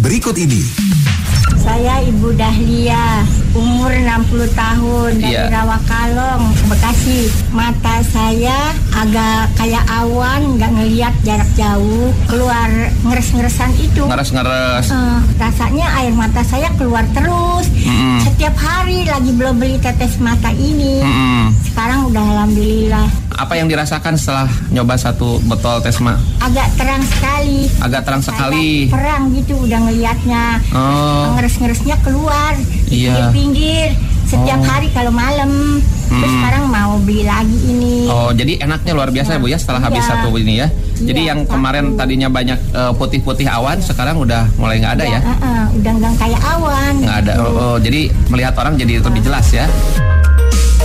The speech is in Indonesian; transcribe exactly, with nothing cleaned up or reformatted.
berikut ini. Saya Ibu Dahlia, umur enam puluh tahun, dari Iya. Rawakalong, Bekasi. Mata saya agak kayak awan, nggak ngelihat jarak jauh, keluar ngeres-ngeresan itu. Ngeres-ngeres. Eh, rasanya air mata saya keluar terus. Mm-mm. Setiap hari lagi belum beli tetes mata ini. Mm-mm. Sekarang udah alhamdulillah. Apa yang dirasakan setelah nyoba satu botol Tesma? Agak terang sekali. Agak terang sekali. Agak terang gitu udah ngelihatnya. Oh. Ngeres-ngeresnya keluar. Iya. Pinggir-pinggir. Setiap Oh. hari kalau malam. Terus Mm-mm. sekarang mau beli lagi ini. Oh, jadi enaknya luar biasa ya Bu ya setelah Iya. habis satu ini ya. Jadi Iya, yang satu. kemarin tadinya banyak eh, putih-putih awan, sekarang udah mulai nggak ada ya? uh-uh, udah nggak kayak awan. Nggak ada. gitu. Oh, oh, jadi melihat orang jadi lebih jelas ya.